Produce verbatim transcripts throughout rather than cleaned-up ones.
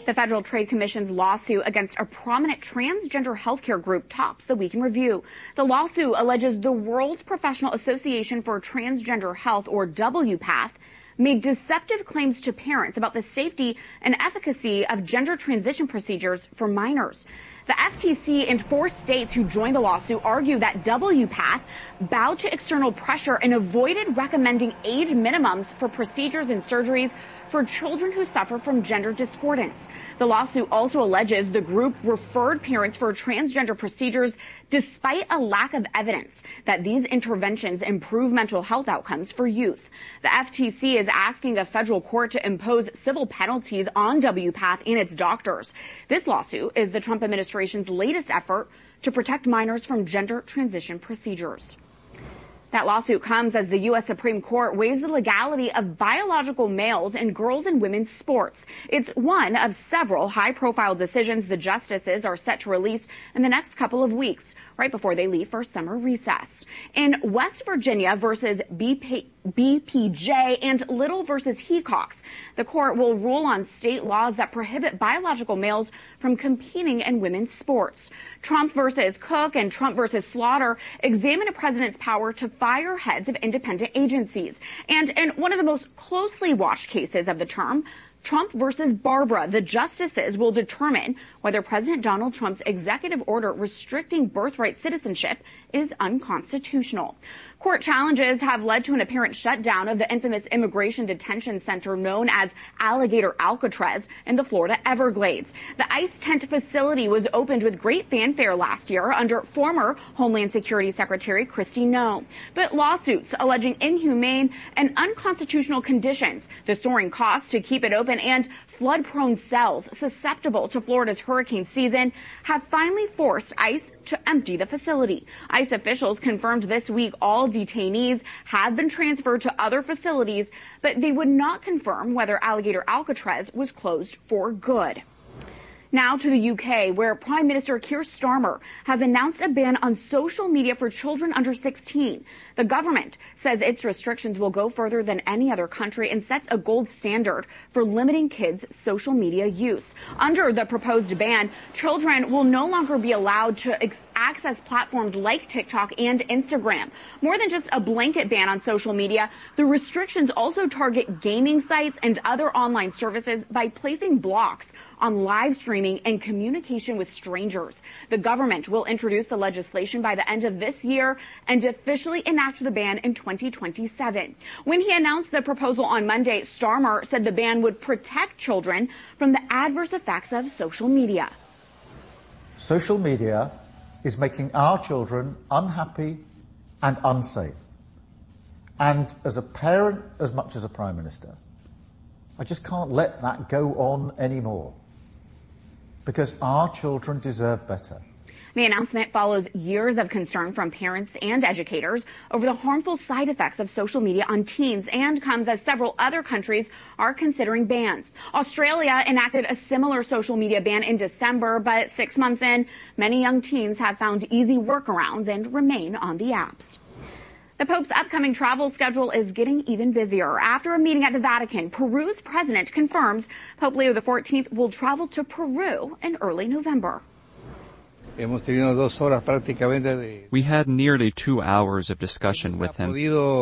The Federal Trade Commission's lawsuit against a prominent transgender healthcare group tops the week in review. The lawsuit alleges the World's Professional Association for Transgender Health, or W PATH, made deceptive claims to parents about the safety and efficacy of gender transition procedures for minors. The F T C and four states who joined the lawsuit argue that W PATH bowed to external pressure and avoided recommending age minimums for procedures and surgeries for children who suffer from gender discordance. The lawsuit also alleges the group referred parents for transgender procedures despite a lack of evidence that these interventions improve mental health outcomes for youth. The F T C is asking a federal court to impose civil penalties on W PATH and its doctors. This lawsuit is the Trump administration's latest effort to protect minors from gender transition procedures. That lawsuit comes as the U S Supreme Court weighs the legality of biological males in girls and women's sports. It's one of several high-profile decisions the justices are set to release in the next couple of weeks, right before they leave for summer recess. In West Virginia versus B P J and Little versus Hecox, the court will rule on state laws that prohibit biological males from competing in women's sports. Trump versus Cook and Trump versus Slaughter examine a president's power to fire heads of independent agencies. And in one of the most closely watched cases of the term, Trump versus Barbara, the justices will determine whether President Donald Trump's executive order restricting birthright citizenship is unconstitutional. Court challenges have led to an apparent shutdown of the infamous immigration detention center known as Alligator Alcatraz in the Florida Everglades. The ICE tent facility was opened with great fanfare last year under former Homeland Security Secretary Kristi Noem. But lawsuits alleging inhumane and unconstitutional conditions, the soaring costs to keep it open, and flood-prone cells susceptible to Florida's hurricane season have finally forced ICE to empty the facility. ICE officials confirmed this week all detainees have been transferred to other facilities, but they would not confirm whether Alligator Alcatraz was closed for good. Now to the U K, where Prime Minister Keir Starmer has announced a ban on social media for children under sixteen. The government says its restrictions will go further than any other country and sets a gold standard for limiting kids' social media use. Under the proposed ban, children will no longer be allowed to ex- access platforms like TikTok and Instagram. More than just a blanket ban on social media, the restrictions also target gaming sites and other online services by placing blocks on live streaming and communication with strangers. The government will introduce the legislation by the end of this year and officially enact the ban in twenty twenty-seven. When he announced the proposal on Monday, Starmer said the ban would protect children from the adverse effects of social media. Social media is making our children unhappy and unsafe. And as a parent, as much as a Prime Minister, I just can't let that go on anymore. Because our children deserve better. The announcement follows years of concern from parents and educators over the harmful side effects of social media on teens and comes as several other countries are considering bans. Australia enacted a similar social media ban in December, but six months in, many young teens have found easy workarounds and remain on the apps. The Pope's upcoming travel schedule is getting even busier. After a meeting at the Vatican, Peru's president confirms Pope Leo the fourteenth will travel to Peru in early November. We had nearly two hours of discussion with him,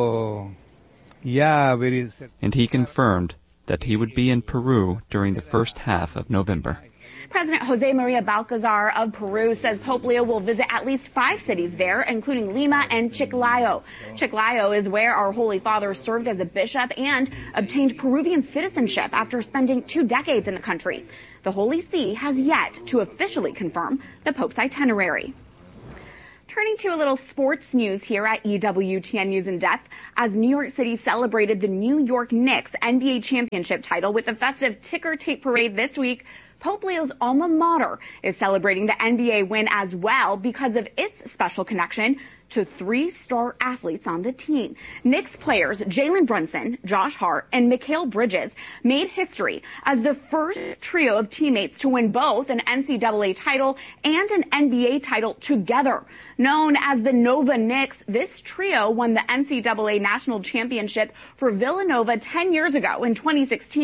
and he confirmed that he would be in Peru during the first half of November. President Jose Maria Balcazar of Peru says Pope Leo will visit at least five cities there, including Lima and Chiclayo. Chiclayo is where our Holy Father served as a bishop and obtained Peruvian citizenship after spending two decades in the country. The Holy See has yet to officially confirm the Pope's itinerary. Turning to a little sports news here at E W T N News in Depth, as New York City celebrated the New York Knicks N B A championship title with the festive ticker tape parade this week, Pope Leo's alma mater is celebrating the N B A win as well because of its special connection to three star athletes on the team. Knicks players Jalen Brunson, Josh Hart, and Mikal Bridges made history as the first trio of teammates to win both an N C double A title and an N B A title together. Known as the Nova Knicks, this trio won the N C double A National Championship for Villanova ten years ago in twenty sixteen,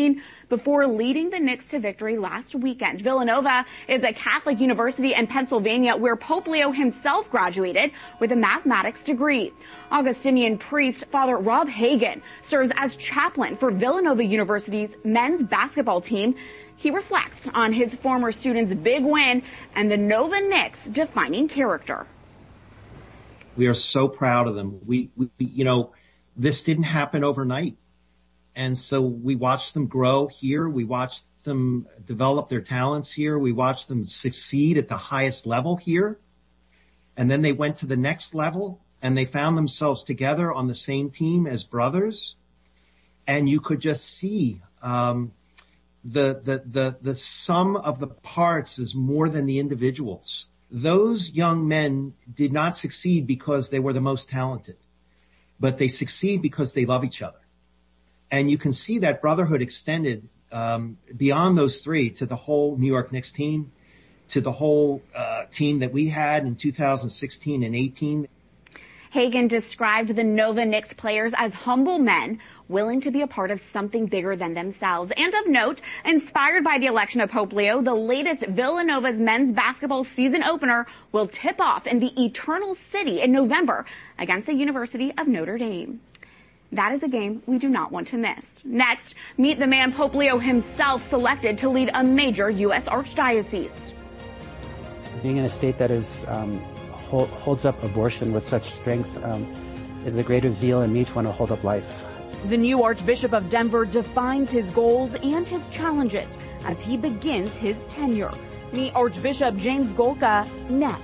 before leading the Knicks to victory last weekend. Villanova is a Catholic university in Pennsylvania where Pope Leo himself graduated with a mathematics degree. Augustinian priest Father Rob Hagen serves as chaplain for Villanova University's men's basketball team. He reflects on his former students' big win and the Nova Knicks' defining character. We are so proud of them. We, we, you know, this didn't happen overnight. And so we watched them grow here. We watched them develop their talents here. We watched them succeed at the highest level here. And then they went to the next level and they found themselves together on the same team as brothers. And you could just see, um, the, the, the, the sum of the parts is more than the individuals. Those young men did not succeed because they were the most talented, but they succeed because they love each other. And you can see that brotherhood extended um, beyond those three to the whole New York Knicks team, to the whole uh, team that we had in two thousand sixteen and eighteen. Hagen described the Nova Knicks players as humble men willing to be a part of something bigger than themselves. And of note, inspired by the election of Pope Leo, the latest Villanova's men's basketball season opener will tip off in the Eternal City in November against the University of Notre Dame. That is a game we do not want to miss. Next, meet the man Pope Leo himself selected to lead a major U S archdiocese. Being in a state that is um, hold, holds up abortion with such strength um, is a greater zeal in me to want to hold up life. The new Archbishop of Denver defines his goals and his challenges as he begins his tenure. Meet Archbishop James Golka next.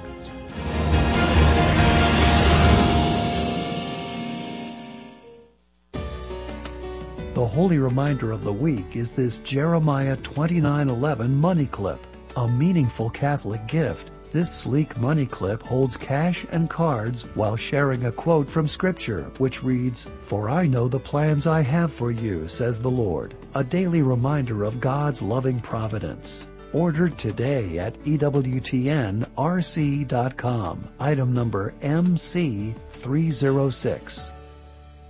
The holy reminder of the week is this Jeremiah twenty-nine eleven money clip, a meaningful Catholic gift. This sleek money clip holds cash and cards while sharing a quote from Scripture, which reads, "For I know the plans I have for you, says the Lord," a daily reminder of God's loving providence. Ordered today at E W T N R C dot com. Item number M C three oh six.